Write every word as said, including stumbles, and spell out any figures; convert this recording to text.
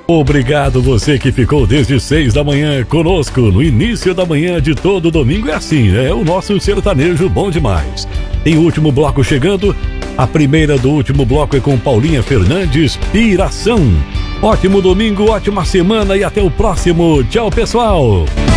Obrigado você que ficou desde seis da manhã conosco. No início da manhã de todo domingo é assim, né? É o nosso sertanejo bom demais. Tem o último bloco chegando. A primeira do último bloco é com Paulinha Fernandes, Piração. Ótimo domingo, ótima semana e até o próximo. Tchau, pessoal.